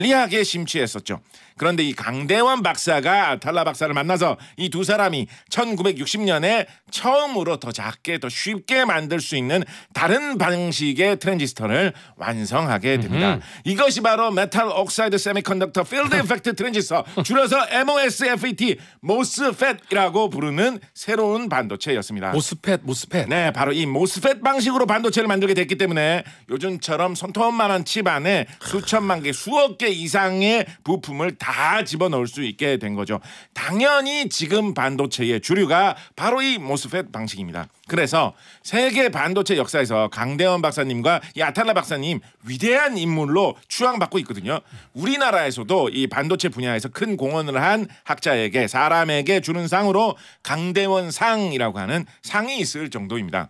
리하게 심취했었죠. 그런데 이 강대원 박사가 아탈라 박사를 만나서 이 두 사람이 1960년에 처음으로 더 작게 더 쉽게 만들 수 있는 다른 방식의 트랜지스터를 완성하게 됩니다. 이것이 바로 메탈 옥사이드 세미컨덕터 필드 이펙트 트랜지스터, 줄여서 MOSFET, 모스펫이라고 부르는 새로운 반도체였습니다. 모스펫. 네, 바로 이 모스펫 방식으로 반도체를 만들게 됐기 때문에 요즘처럼 손톱만한 칩 안에 수천만 개, 수억 개 이상의 부품을 다 집어넣을 수 있게 된 거죠. 당연히 지금 반도체의 주류가 바로 이 모스펫 방식입니다. 그래서 세계 반도체 역사에서 강대원 박사님과 이 아탈라 박사님 위대한 인물로 추앙받고 있거든요. 우리나라에서도 이 반도체 분야에서 큰 공헌을 한 학자에게, 사람에게 주는 상으로 강대원 상이라고 하는 상이 있을 정도입니다.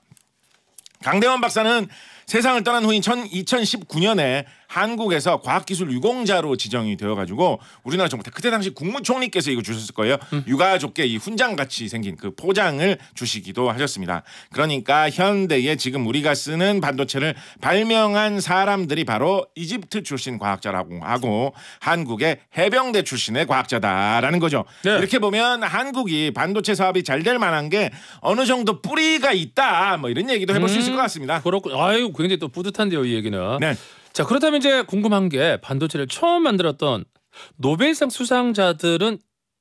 강대원 박사는 세상을 떠난 후인 2019년에 한국에서 과학기술 유공자로 지정이 되어가지고 우리나라 정부 그때 당시 국무총리께서 이거 주셨을 거예요. 유가족게 이 훈장같이 생긴 그 포장을 주시기도 하셨습니다. 그러니까 현대에 지금 우리가 쓰는 반도체를 발명한 사람들이 바로 이집트 출신 과학자라고 하고 한국의 해병대 출신의 과학자다라는 거죠. 네. 이렇게 보면 한국이 반도체 사업이 잘 될 만한 게 어느 정도 뿌리가 있다, 뭐 이런 얘기도 해볼 수 있을 것 같습니다. 그렇군. 아유, 굉장히 또 뿌듯한데요, 이 얘기는. 네. 자, 그렇다면 이제 궁금한 게 반도체를 처음 만들었던 노벨상 수상자들은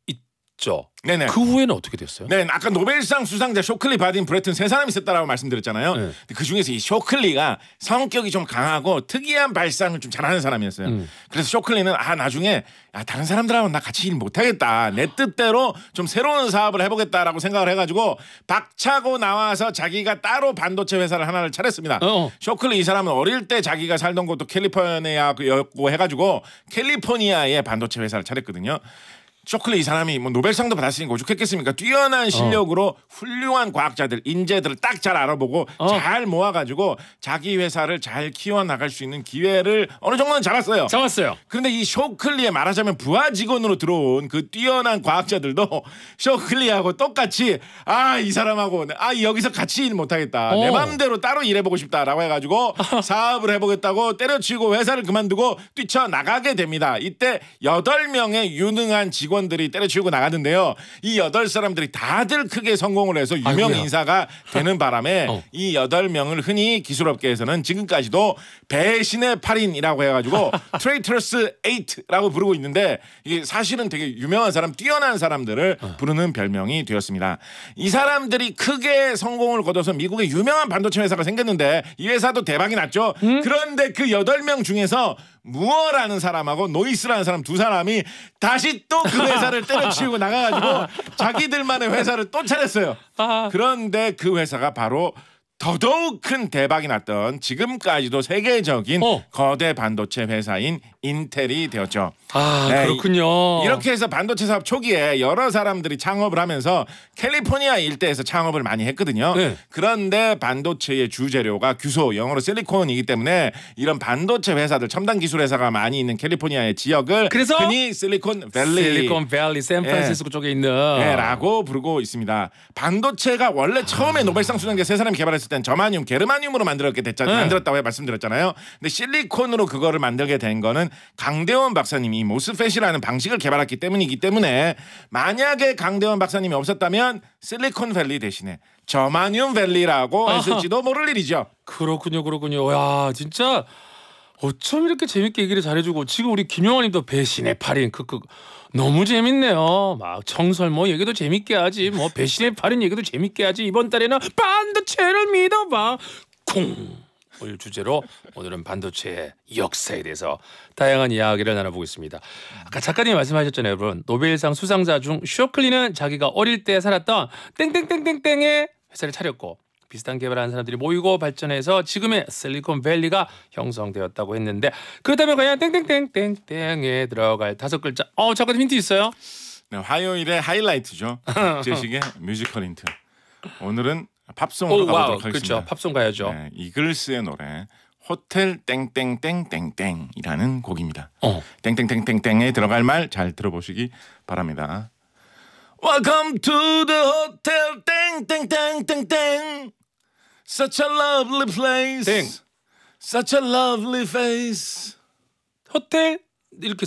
있죠. 네네. 그 후에는 어떻게 됐어요? 네, 아까 노벨상 수상자 쇼클리, 바딘, 브래튼 세 사람이 있었다라고 말씀드렸잖아요. 네. 그 중에서 이 쇼클리가 성격이 좀 강하고 특이한 발상을 좀 잘하는 사람이었어요. 그래서 쇼클리는 나중에 다른 사람들하고는 나 같이 일 못하겠다, 내 뜻대로 좀 새로운 사업을 해보겠다라고 생각을 해가지고 박차고 나와서 자기가 따로 반도체 회사를 하나를 차렸습니다. 쇼클리 이 사람은 어릴 때 자기가 살던 곳도 캘리포니아였고 해가지고 캘리포니아에 반도체 회사를 차렸거든요. 쇼클리 이 사람이 뭐 노벨상도 받았으니까 오죽했겠습니까? 뛰어난 실력으로 훌륭한 과학자들, 인재들을 딱 잘 알아보고 잘 모아가지고 자기 회사를 잘 키워나갈 수 있는 기회를 어느 정도는 잡았어요. 그런데 이 쇼클리에 말하자면 부하 직원으로 들어온 그 뛰어난 과학자들도 쇼클리하고 똑같이 이 사람하고 여기서 같이 일 못하겠다, 내 마음대로 따로 일해보고 싶다라고 해가지고 사업을 해보겠다고 때려치고 회사를 그만두고 뛰쳐나가게 됩니다. 이때 8명의 유능한 직원들이 때려치우고 나가는데요. 이 8사람들이 다들 크게 성공을 해서 유명 인사가 되는 바람에 이 8명을 흔히 기술업계에서는 지금까지도 배신의 8인이라고 해가지고 트레이터스 8라고 부르고 있는데, 이게 사실은 되게 유명한 사람, 뛰어난 사람들을 부르는 별명이 되었습니다. 이 사람들이 크게 성공을 거둬서 미국에 유명한 반도체 회사가 생겼는데 이 회사도 대박이 났죠. 그런데 그 8명 중에서 무어라는 사람하고 노이스라는 사람 두 사람이 다시 또 그 회사를 때려치우고 나가가지고 자기들만의 회사를 또 차렸어요. 그런데 그 회사가 바로 더더욱 큰 대박이 났던 지금까지도 세계적인 거대 반도체 회사인 인텔이 되었죠. 네, 그렇군요. 이렇게 해서 반도체 사업 초기에 여러 사람들이 창업을 하면서 캘리포니아 일대에서 창업을 많이 했거든요. 그런데 반도체의 주재료가 규소, 영어로 실리콘이기 때문에 이런 반도체 회사들, 첨단 기술 회사가 많이 있는 캘리포니아의 지역을 그래서 흔히 실리콘밸리, 샌프란시스코 쪽에 있는 라고 부르고 있습니다. 반도체가 원래 처음에 노벨상 수상자 세 사람이 개발했을 땐 저마늄, 게르마늄으로 만들었다고 말씀드렸잖아요. 근데 실리콘으로 그거를 만들게 된 거는 강대원 박사님이 모스펫이라는 방식을 개발했기 때문이기 때문에, 만약에 강대원 박사님이 없었다면 실리콘밸리 대신에 저마늄 밸리라고 했을지도 모를 일이죠. 그렇군요. 야, 진짜 어쩜 이렇게 재밌게 얘기를 잘해주고, 지금 우리 김용환님도 배신의 8인 너무 재밌네요. 막 청설모 얘기도 재밌게 하지, 뭐 배신의 8인 얘기도 재밌게 하지. 이번 달에는 반도체를 믿어봐 콩을 주제로 오늘은 반도체의 역사에 대해서 다양한 이야기를 나눠보겠습니다. 아까 작가님이 말씀하셨잖아요, 여러분. 노벨상 수상자 중 쇼클리는 자기가 어릴 때 살았던 땡땡땡땡땡의 회사를 차렸고, 비슷한 개발하는 사람들이 모이고 발전해서 지금의 실리콘밸리가 형성되었다고 했는데, 그렇다면 과연 땡땡땡땡땡에 들어갈 5글자. 작가님 힌트 있어요? 네, 화요일의 하이라이트죠. 제식의 뮤지컬 힌트. 오늘은 팝송으로 가보도록 하겠습니다. 그렇죠. 팝송 가야죠. 네, 이글스의 노래 호텔 땡땡땡땡땡이라는 곡입니다. 땡땡땡땡땡에 들어갈 말 잘 들어보시기 바랍니다. Welcome to the hotel 땡땡땡땡땡. Such a lovely place. Such a lovely face. 호텔 이렇게